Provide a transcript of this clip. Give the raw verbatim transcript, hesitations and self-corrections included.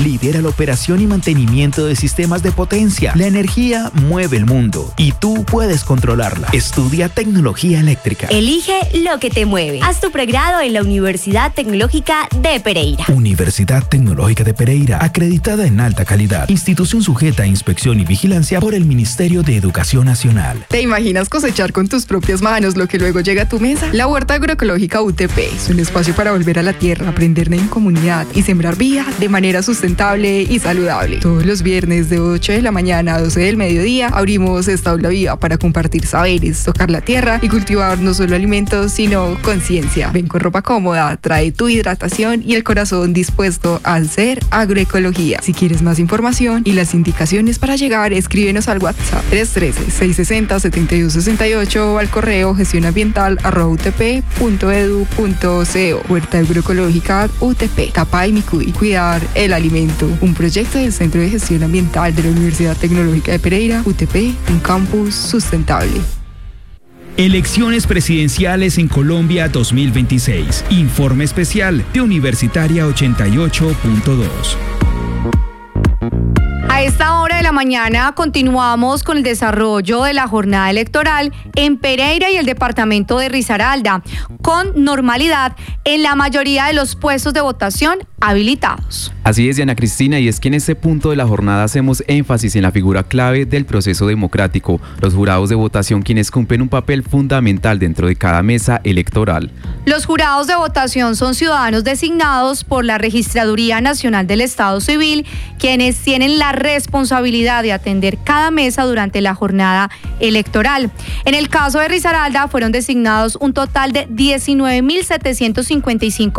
lidera la operación y mantenimiento de sistemas de potencia. La energía mueve el mundo y tú puedes controlarla. Estudia tecnología eléctrica. Elige lo que te mueve. Haz tu pregrado en la Universidad Tecnológica de Pereira. Universidad Tecnológica de Pereira, acreditada en alta calidad. Institución sujeta a inspección y vigilancia por el Ministerio de Educación Nacional. ¿Te imaginas cosechar con tus propias manos lo que luego llega a tu mesa? La Huerta Agroecológica U T P es un espacio para volver a la tierra, aprender en comunidad y sembrar vida de manera sustentable y saludable. Todos los viernes de ocho de la mañana a doce del mediodía abrimos esta aula viva para compartir saberes, tocar la tierra y cultivar no solo alimentos, sino conciencia. Ven con ropa cómoda, trae tu hidratación y el corazón dispuesto a hacer agroecología. Si quieres más información y las indicaciones para llegar, escríbenos al WhatsApp tres uno tres, seis seis cero, siete dos seis ocho o al correo gestionambiental arroba u t p punto edu punto co. Huerta Agroecológica U T P, Tapa y Micuy, cuidar el alimento. Un proyecto del Centro de Gestión Ambiental de la Universidad Tecnológica de Pereira, U T P, un campus sustentable. Elecciones presidenciales en Colombia dos mil veintiséis. Informe especial de Universitaria ochenta y ocho punto dos. A esta hora de la mañana continuamos con el desarrollo de la jornada electoral en Pereira y el departamento de Risaralda, con normalidad en la mayoría de los puestos de votación habilitados. Así es, Diana Cristina, y es que en este punto de la jornada hacemos énfasis en la figura clave del proceso democrático, los jurados de votación, quienes cumplen un papel fundamental dentro de cada mesa electoral. Los jurados de votación son ciudadanos designados por la Registraduría Nacional del Estado Civil, quienes tienen la responsabilidad de atender cada mesa durante la jornada electoral. En el caso de Risaralda fueron designados un total de diecinueve mil setecientos cincuenta y cinco